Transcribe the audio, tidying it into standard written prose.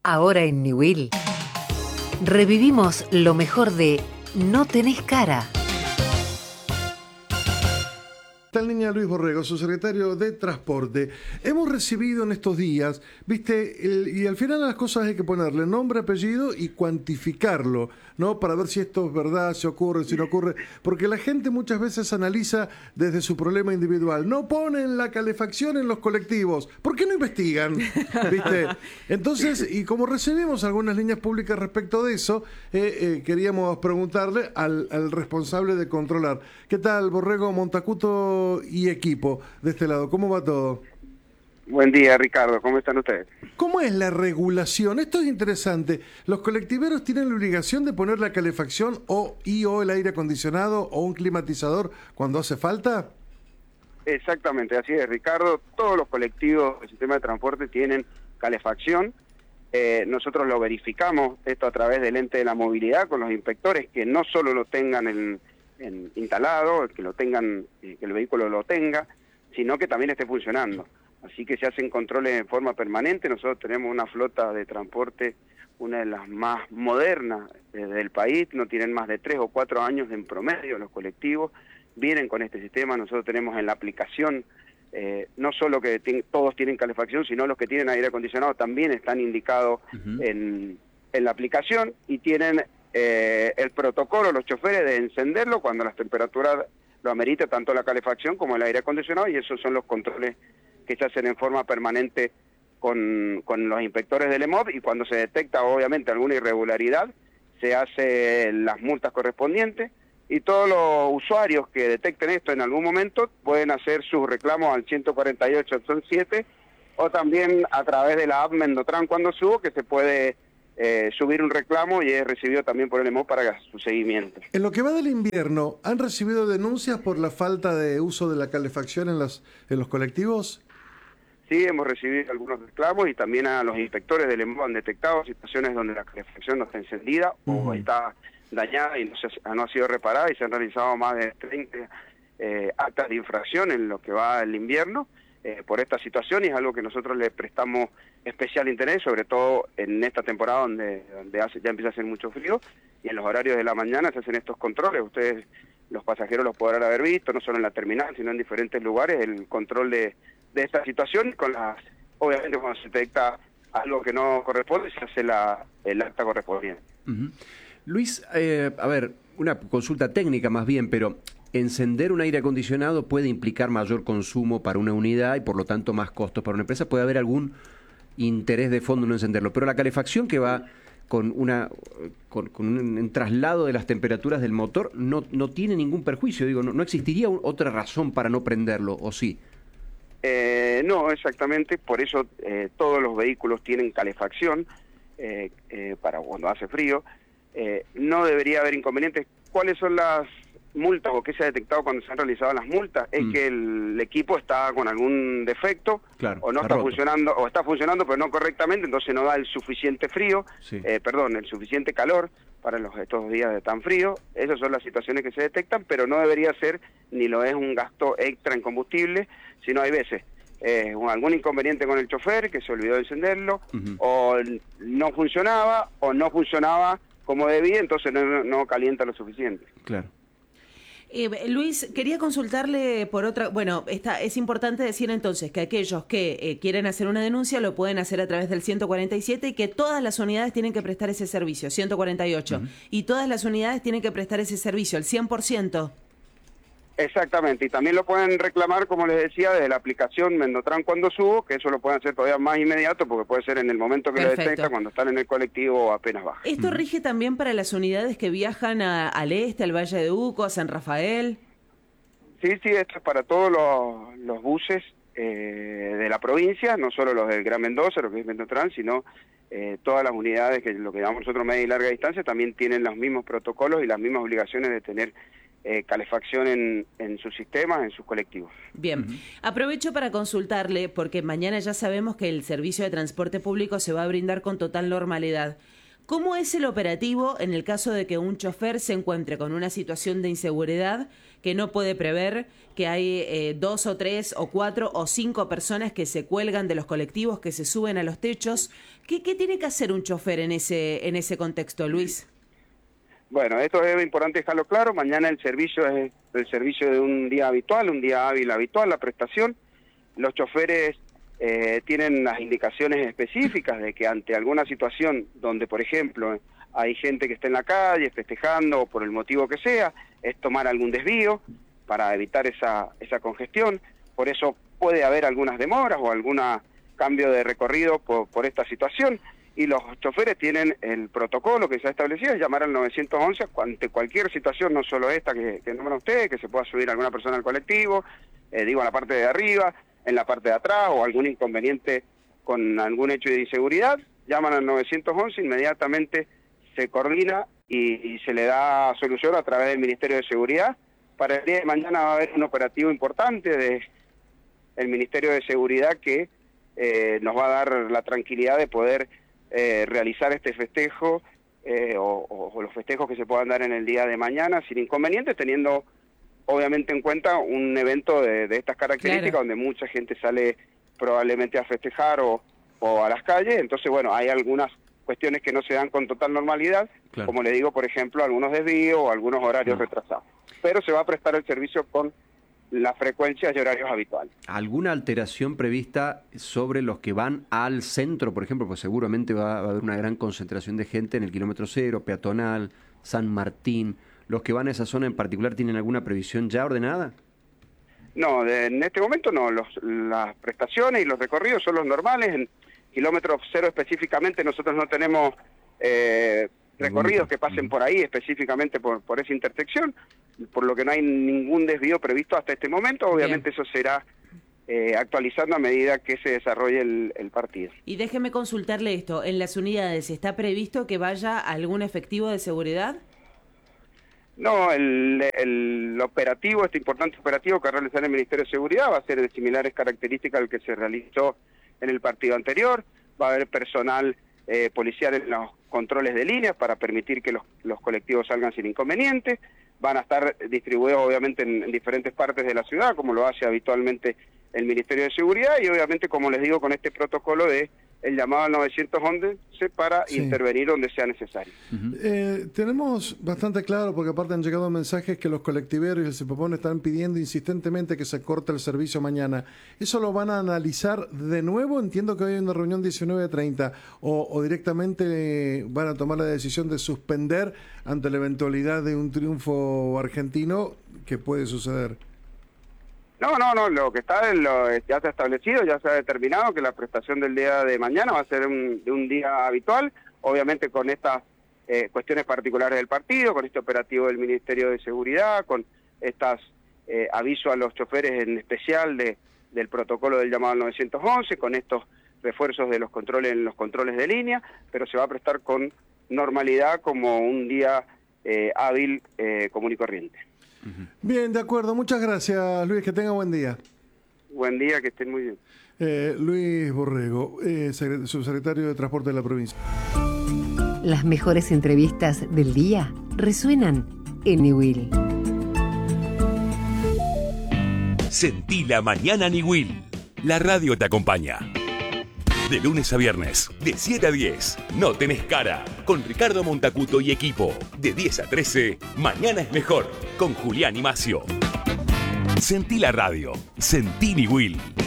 Ahora en Newell revivimos lo mejor de No tenés cara. Está en línea Luis Borrego, su secretario de Transporte. Hemos recibido en estos días, y al final a las cosas hay que ponerle nombre, apellido y cuantificarlo, ¿no? Para ver si esto es verdad, si ocurre, si no ocurre. Porque la gente muchas veces analiza desde su problema individual. No ponen la calefacción en los colectivos. ¿Por qué no investigan? ¿Viste? Entonces, y como recibimos algunas líneas públicas respecto de eso, queríamos preguntarle al responsable de controlar. ¿Qué tal, Borrego, Montacuto y equipo de este lado? ¿Cómo va todo? Buen día, Ricardo. ¿Cómo están ustedes? ¿Cómo es la regulación? Esto es interesante. ¿Los colectiveros tienen la obligación de poner la calefacción o el aire acondicionado o un climatizador cuando hace falta? Exactamente, así es, Ricardo. Todos los colectivos del sistema de transporte tienen calefacción. Nosotros lo verificamos esto a través del ente de la movilidad con los inspectores que no solo lo tengan instalado, que lo tengan, que el vehículo lo tenga, sino que también esté funcionando. Así que se hacen controles en forma permanente. Nosotros tenemos una flota de transporte, una de las más modernas del país. No tienen más de 3 o 4 años en promedio los colectivos. Vienen con este sistema. Nosotros tenemos en la aplicación, no solo que todos tienen calefacción, sino los que tienen aire acondicionado también están indicados en la aplicación y tienen el protocolo, los choferes, de encenderlo cuando las temperaturas lo amerita, tanto la calefacción como el aire acondicionado, y esos son los controles que se hacen en forma permanente con los inspectores del EMOV, y cuando se detecta obviamente alguna irregularidad, se hacen las multas correspondientes, y todos los usuarios que detecten esto en algún momento pueden hacer sus reclamos al 148-7, o también a través de la app Mendotran Cuando Subo, que se puede subir un reclamo y es recibido también por el EMOV para su seguimiento. En lo que va del invierno, ¿han recibido denuncias por la falta de uso de la calefacción en los colectivos? Sí, hemos recibido algunos reclamos y también a los inspectores del EMOV han detectado situaciones donde la calefacción no está encendida o está dañada y no ha sido reparada, y se han realizado más de 30 actas de infracción en lo que va del invierno por esta situación, y es algo que nosotros le prestamos especial interés, sobre todo en esta temporada donde ya empieza a hacer mucho frío, y en los horarios de la mañana se hacen estos controles. Ustedes, los pasajeros, los podrán haber visto, no solo en la terminal, sino en diferentes lugares, el control de esta situación, obviamente cuando se detecta algo que no corresponde, se hace el acta correspondiente. Luis, a ver, una consulta técnica más bien, pero encender un aire acondicionado puede implicar mayor consumo para una unidad y por lo tanto más costos para una empresa. Puede haber algún interés de fondo en no encenderlo, pero la calefacción, que va con un traslado de las temperaturas del motor, no tiene ningún perjuicio. Digo, no existiría otra razón para no prenderlo, ¿o sí? No, exactamente, por eso todos los vehículos tienen calefacción para cuando hace frío. No debería haber inconvenientes. ¿Cuáles son las multas o qué se ha detectado cuando se han realizado las multas? Es que el equipo está con algún defecto, claro, o no está funcionando, o está funcionando pero no correctamente, entonces no da el suficiente frío, el suficiente calor para estos días de tan frío. Esas son las situaciones que se detectan, pero no debería ser, ni lo es, un gasto extra en combustible, sino hay veces algún inconveniente con el chofer que se olvidó de encenderlo, o no funcionaba como debía, entonces no calienta lo suficiente. Claro. Luis, quería consultarle por otra... Bueno, es importante decir entonces que aquellos que quieren hacer una denuncia lo pueden hacer a través del 147 y que todas las unidades tienen que prestar ese servicio, 148, y todas las unidades tienen que prestar ese servicio, el 100%. Exactamente, y también lo pueden reclamar, como les decía, desde la aplicación Mendotran Cuando Subo, que eso lo pueden hacer todavía más inmediato, porque puede ser en el momento que lo detecta, cuando están en el colectivo o apenas baja. ¿Esto rige también para las unidades que viajan al este, al Valle de Uco, a San Rafael? Sí, esto es para todos los buses de la provincia, no solo los del Gran Mendoza, lo que es Mendotran, sino todas las unidades, que lo que llamamos nosotros media y larga distancia, también tienen los mismos protocolos y las mismas obligaciones de tener calefacción en sus sistemas, en sus colectivos. Bien, aprovecho para consultarle, porque mañana ya sabemos que el servicio de transporte público se va a brindar con total normalidad. ¿Cómo es el operativo en el caso de que un chofer se encuentre con una situación de inseguridad que no puede prever, que hay 2 o 3 o 4 o 5 personas que se cuelgan de los colectivos, que se suben a los techos? ¿Qué tiene que hacer un chofer en ese contexto, Luis? Bueno, esto es importante dejarlo claro. Mañana el servicio es el servicio de un día habitual, un día hábil habitual, la prestación. Los choferes tienen las indicaciones específicas de que ante alguna situación donde, por ejemplo, hay gente que está en la calle festejando o por el motivo que sea, es tomar algún desvío para evitar esa congestión. Por eso puede haber algunas demoras o algún cambio de recorrido por esta situación. Y los choferes tienen el protocolo que se ha establecido, es llamar al 911 ante cualquier situación, no solo esta que nombra usted, que se pueda subir alguna persona al colectivo, digo, a la parte de arriba, en la parte de atrás, o algún inconveniente con algún hecho de inseguridad, llaman al 911, inmediatamente se coordina y se le da solución a través del Ministerio de Seguridad. Para el día de mañana va a haber un operativo importante del Ministerio de Seguridad que nos va a dar la tranquilidad de poder realizar este festejo o los festejos que se puedan dar en el día de mañana sin inconvenientes, teniendo obviamente en cuenta un evento de estas características, claro, donde mucha gente sale probablemente a festejar o a las calles. Entonces, bueno, hay algunas cuestiones que no se dan con total normalidad, claro, como le digo, por ejemplo, algunos desvíos o algunos horarios retrasados. Pero se va a prestar el servicio con las frecuencias y horarios habituales. ¿Alguna alteración prevista sobre los que van al centro, por ejemplo? Pues seguramente va a haber una gran concentración de gente en el kilómetro 0, peatonal, San Martín. ¿Los que van a esa zona en particular tienen alguna previsión ya ordenada? No, en este momento no. Las prestaciones y los recorridos son los normales. En kilómetro 0 específicamente nosotros no tenemos recorridos que pasen por ahí específicamente por esa intersección, por lo que no hay ningún desvío previsto hasta este momento. Obviamente Bien. Eso será actualizando a medida que se desarrolle el partido. Y déjeme consultarle esto, ¿en las unidades está previsto que vaya algún efectivo de seguridad? No, el operativo, este importante operativo que va a realizar el Ministerio de Seguridad va a ser de similares características al que se realizó en el partido anterior. Va a haber personal policial en los controles de líneas para permitir que los colectivos salgan sin inconvenientes. Van a estar distribuidos obviamente en diferentes partes de la ciudad, como lo hace habitualmente el Ministerio de Seguridad, y obviamente, como les digo, con este protocolo de el llamado al 911 para intervenir donde sea necesario. Tenemos bastante claro, porque aparte han llegado mensajes que los colectiveros y el CEPOPON están pidiendo insistentemente que se corte el servicio mañana. ¿Eso lo van a analizar de nuevo? Entiendo que hoy hay una reunión 19:30, o directamente van a tomar la decisión de suspender ante la eventualidad de un triunfo argentino que puede suceder. No, lo que está ya se ha establecido, ya se ha determinado que la prestación del día de mañana va a ser de un día habitual, obviamente con estas cuestiones particulares del partido, con este operativo del Ministerio de Seguridad, con estas avisos a los choferes en especial del protocolo del llamado al 911, con estos refuerzos de los controles en los controles de línea, pero se va a prestar con normalidad como un día hábil común y corriente. Bien, de acuerdo. Muchas gracias, Luis. Que tenga buen día. Buen día, que estén muy bien. Luis Borrego, subsecretario de Transporte de la provincia. Las mejores entrevistas del día resuenan en Niwil. Sentí la mañana Niwil. La radio te acompaña. De lunes a viernes, de 7 a 10, No Tenés Cara, con Ricardo Montacuto y equipo. De 10 a 13, Mañana es Mejor, con Julián y Macio. Sentí la radio, sentí Niwil.